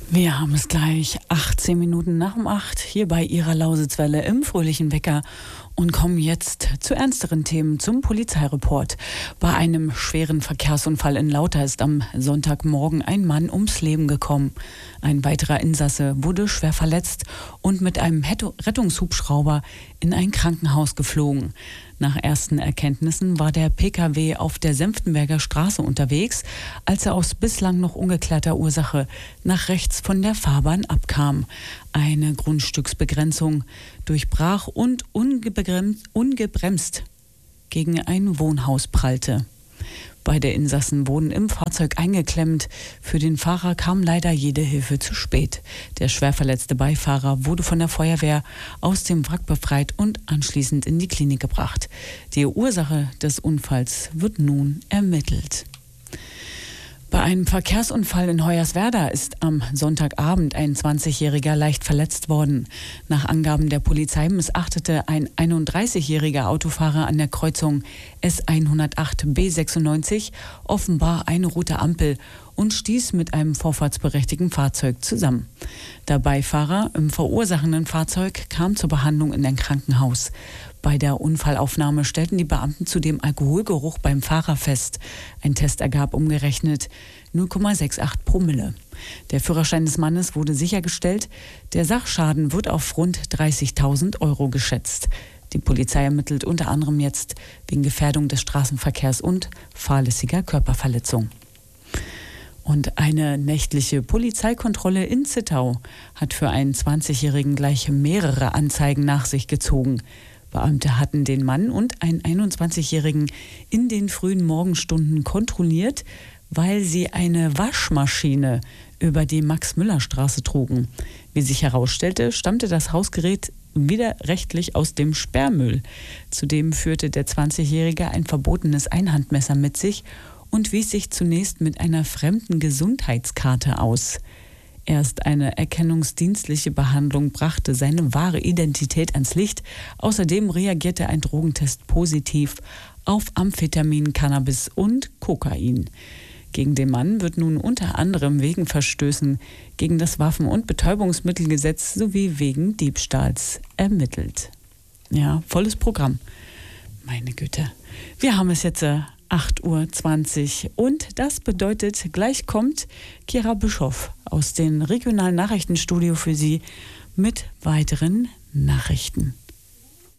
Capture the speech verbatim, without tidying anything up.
Wir haben es gleich achtzehn Minuten nach um acht hier bei Ihrer Lausitzwelle im fröhlichen Wecker und kommen jetzt zu ernsteren Themen, zum Polizeireport. Bei einem schweren Verkehrsunfall in Lauter ist am Sonntagmorgen ein Mann ums Leben gekommen. Ein weiterer Insasse wurde schwer verletzt und mit einem Rettungshubschrauber in ein Krankenhaus geflogen. Nach ersten Erkenntnissen war der Pkw auf der Senftenberger Straße unterwegs, als er aus bislang noch ungeklärter Ursache nach rechts von der Fahrbahn abkam. Eine Grundstücksbegrenzung durchbrach und ungebremst, ungebremst gegen ein Wohnhaus prallte. Beide Insassen wurden im Fahrzeug eingeklemmt. Für den Fahrer kam leider jede Hilfe zu spät. Der schwer verletzte Beifahrer wurde von der Feuerwehr aus dem Wrack befreit und anschließend in die Klinik gebracht. Die Ursache des Unfalls wird nun ermittelt. Bei einem Verkehrsunfall in Hoyerswerda ist am Sonntagabend ein zwanzigjähriger leicht verletzt worden. Nach Angaben der Polizei missachtete ein einunddreißigjähriger Autofahrer an der Kreuzung S hundertacht B sechsundneunzig offenbar eine rote Ampel und stieß mit einem vorfahrtsberechtigten Fahrzeug zusammen. Der Beifahrer im verursachenden Fahrzeug kam zur Behandlung in ein Krankenhaus. Bei der Unfallaufnahme stellten die Beamten zudem Alkoholgeruch beim Fahrer fest. Ein Test ergab umgerechnet null Komma achtundsechzig Promille. Der Führerschein des Mannes wurde sichergestellt. Der Sachschaden wird auf rund dreißigtausend Euro geschätzt. Die Polizei ermittelt unter anderem jetzt wegen Gefährdung des Straßenverkehrs und fahrlässiger Körperverletzung. Und eine nächtliche Polizeikontrolle in Zittau hat für einen zwanzigjährigen gleich mehrere Anzeigen nach sich gezogen. Beamte hatten den Mann und einen einundzwanzigjährigen in den frühen Morgenstunden kontrolliert, weil sie eine Waschmaschine über die Max-Müller-Straße trugen. Wie sich herausstellte, stammte das Hausgerät widerrechtlich aus dem Sperrmüll. Zudem führte der zwanzigjährige ein verbotenes Einhandmesser mit sich und wies sich zunächst mit einer fremden Gesundheitskarte aus. Erst eine erkennungsdienstliche Behandlung brachte seine wahre Identität ans Licht. Außerdem reagierte ein Drogentest positiv auf Amphetamin, Cannabis und Kokain. Gegen den Mann wird nun unter anderem wegen Verstößen gegen das Waffen- und Betäubungsmittelgesetz sowie wegen Diebstahls ermittelt. Ja, volles Programm. Meine Güte. Wir haben es jetzt äh, acht Uhr zwanzig und das bedeutet, gleich kommt Kira Bischoff aus dem regionalen Nachrichtenstudio für Sie mit weiteren Nachrichten.